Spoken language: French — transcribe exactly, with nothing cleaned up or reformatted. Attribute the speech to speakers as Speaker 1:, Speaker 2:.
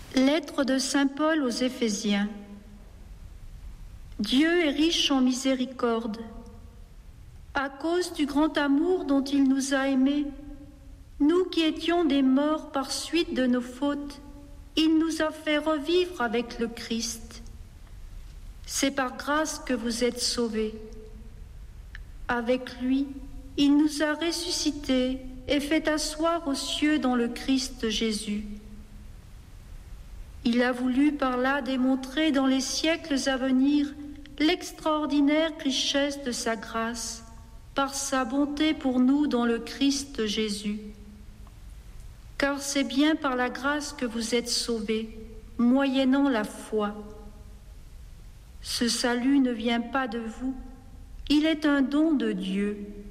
Speaker 1: Lettre de saint Paul aux Éphésiens. Dieu est riche en miséricorde. À cause du grand amour dont il nous a aimés, nous qui étions des morts par suite de nos fautes, il nous a fait revivre avec le Christ. C'est par grâce que vous êtes sauvés. Avec lui, il nous a ressuscités et fait asseoir aux cieux dans le Christ Jésus. Il a voulu par là démontrer dans les siècles à venir l'extraordinaire richesse de sa grâce, par sa bonté pour nous dans le Christ Jésus. Car c'est bien par la grâce que vous êtes sauvés, moyennant la foi. Ce salut ne vient pas de vous, il est un don de Dieu.